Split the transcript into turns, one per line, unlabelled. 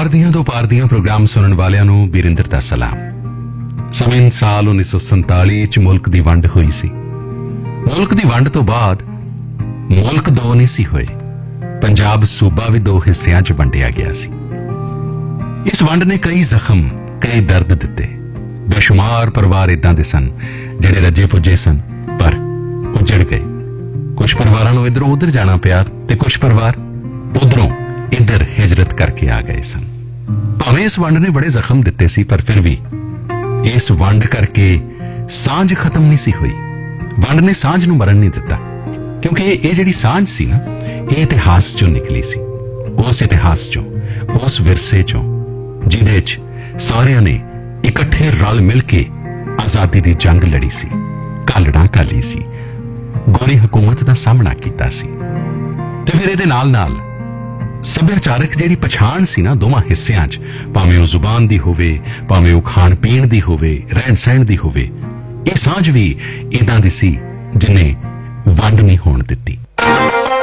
पार दियां तो पार दियां प्रोग्राम सुनने वालियां नूं बीरिंदर दा सलाम। समय साल 1947 च मुल्क दी वंड हुई सी। मुल्क दी वंड तो बाद मुल्क दो नहीं सी होए, पंजाब सूबा भी दो हिस्सियां च वंडिया गया सी। इस वंड ने कई जख्म, कई दर्द दिते। बेशुमार परिवार इदां दे सन जिहड़े रजे पुजे सन पर उजड़ गए। कुछ परिवारां नूं इधरों उधर जाना पिया ते कुछ परिवार उधरों इधर हिजरत करके आ गए सन। भावें इस वंड ने बड़े जख्म दिते सी, पर फिर भी इस वंड करके सांझ खत्म नहीं सी हुई। वंड ने सांझ नूं मरण नहीं दिता, क्योंकि ये जिहड़ी सांझ सी ना, ये इतिहास चों निकली सी। उस इतिहास चों, उस विरसे चों जिहदे च सारियां ने इकट्ठे रल मिल के आजादी दी जंग लड़ी सी, घालना घाली सी, गोरी हुकूमत दा सामना कीता सी। ते फिर इहदे नाल नाल सभ्याचारक जिहड़ी पछाण सी ना दोवां हिस्सियां च, भावें ਉਹ ਜ਼ੁਬਾਨ ਦੀ ਹੋਵੇ, ਭਾਵੇਂ ਉਹ ਖਾਣ ਪੀਣ ਦੀ ਹੋਵੇ, ਰਹਿਣ ਸਹਿਣ ਦੀ ਹੋਵੇ, ਇਹ ਸਾਂਝ ਵੀ ਇਦਾਂ ਦੀ ਸੀ ਜਿਨੇ ਵੰਡ ਨਹੀਂ ਹੋਣ ਦਿੱਤੀ।